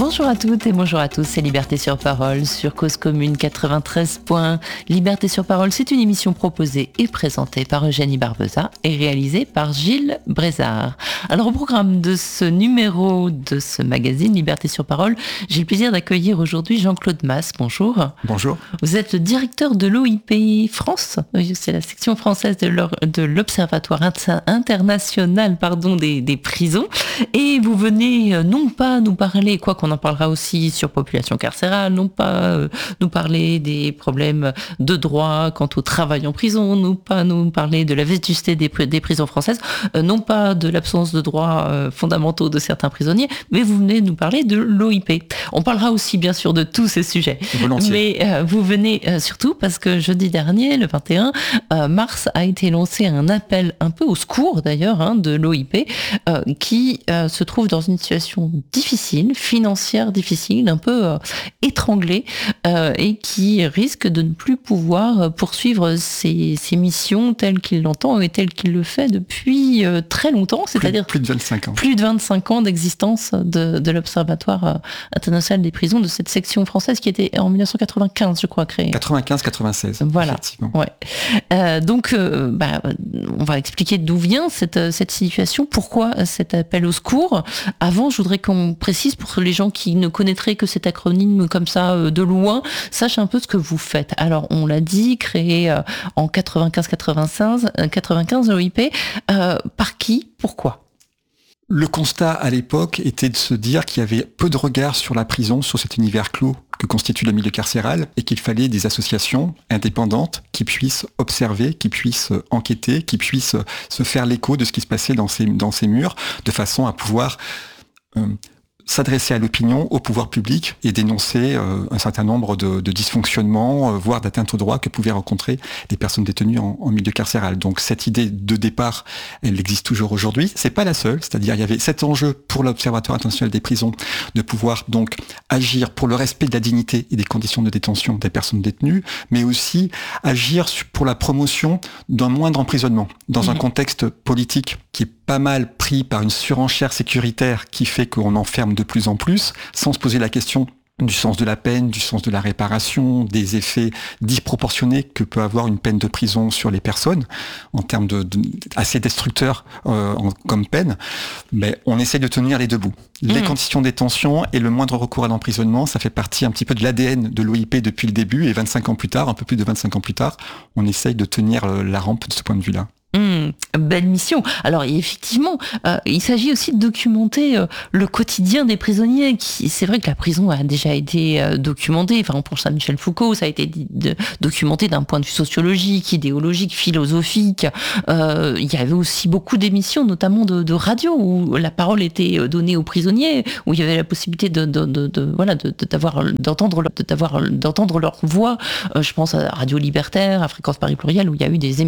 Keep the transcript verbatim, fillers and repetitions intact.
Bonjour à toutes et bonjour à tous, c'est Liberté sur Parole sur Cause Commune quatre-vingt-treize points. Liberté sur Parole, c'est une émission proposée et présentée par Eugénie Barbeza et réalisée par Gilles Brézard. Alors au programme de ce numéro de ce magazine Liberté sur Parole, j'ai le plaisir d'accueillir aujourd'hui Jean-Claude Mas. Bonjour. Bonjour. Vous êtes le directeur de l'O I P France, c'est la section française de, de l'Observatoire inter- international pardon, des, des prisons, et vous venez non pas nous parler, quoi qu'on en parlera aussi sur population carcérale, non pas euh, nous parler des problèmes de droit quant au travail en prison, non pas nous parler de la vétusté des, des prisons françaises, euh, non pas de l'absence de droits euh, fondamentaux de certains prisonniers, mais vous venez nous parler de l'O I P. On parlera aussi bien sûr de tous ces sujets. Volontiers. Mais euh, vous venez euh, surtout parce que jeudi dernier, le vingt et un euh, mars, a été lancé un appel un peu au secours d'ailleurs hein, de l'O I P euh, qui euh, se trouve dans une situation difficile, financière difficile, un peu euh, étranglée euh, et qui risque de ne plus pouvoir poursuivre ses, ses missions telles qu'il l'entend et telles qu'il le fait depuis euh, très longtemps, c'est-à-dire plus, plus de vingt-cinq ans. Plus de vingt-cinq ans d'existence de, de l'Observatoire euh, international des prisons, de cette section française qui était en dix-neuf cent quatre-vingt-quinze, je crois, créée. quatre-vingt-quinze quatre-vingt-seize. Voilà. Ouais. Euh, donc, euh, bah, on va expliquer d'où vient cette, cette situation, pourquoi cet appel au secours. Avant, je voudrais qu'on précise pour les gens qui ne connaîtraient que cet acronyme comme ça de loin, sachent un peu ce que vous faites. Alors, on l'a dit, créé euh, en quatre-vingt-quinze quatre-vingt-quinze, quatre-vingt-quinze l'O I P, euh, par qui, pourquoi ? Le constat à l'époque était de se dire qu'il y avait peu de regard sur la prison, sur cet univers clos que constitue le milieu carcéral, et qu'il fallait des associations indépendantes qui puissent observer, qui puissent enquêter, qui puissent se faire l'écho de ce qui se passait dans ces, dans ces murs, de façon à pouvoir euh, s'adresser à l'opinion, au pouvoir public et dénoncer euh, un certain nombre de, de dysfonctionnements, euh, voire d'atteintes aux droits que pouvaient rencontrer des personnes détenues en, en milieu carcéral. Donc cette idée de départ, elle existe toujours aujourd'hui. C'est pas la seule, c'est-à-dire il y avait cet enjeu pour l'Observatoire international des prisons de pouvoir donc agir pour le respect de la dignité et des conditions de détention des personnes détenues, mais aussi agir pour la promotion d'un moindre emprisonnement dans mmh. un contexte politique qui est pas mal pris par une surenchère sécuritaire qui fait qu'on enferme de plus en plus, sans se poser la question du sens de la peine, du sens de la réparation, des effets disproportionnés que peut avoir une peine de prison sur les personnes, en termes de, de assez destructeurs euh, en, comme peine. Mais on essaie de tenir les deux bouts. Les mmh. conditions de détention et le moindre recours à l'emprisonnement, ça fait partie un petit peu de l'A D N de l'O I P depuis le début, et vingt-cinq ans plus tard, un peu plus de vingt-cinq ans plus tard, on essaye de tenir la rampe de ce point de vue-là. Mmh, belle mission. Alors effectivement, euh, il s'agit aussi de documenter euh, le quotidien des prisonniers. Qui, c'est vrai que la prison a déjà été euh, documentée. Enfin, on pense à Michel Foucault, ça a été dit, de, documenté d'un point de vue sociologique, idéologique, philosophique. Euh, il y avait aussi beaucoup d'émissions, notamment de, de radio, où la parole était donnée aux prisonniers, où il y avait la possibilité de, de, de, de voilà, de, de, d'avoir, d'entendre, de, d'avoir, d'entendre leur voix. Euh, je pense à Radio Libertaire, à Fréquence Paris Pluriel, où il y a eu des émissions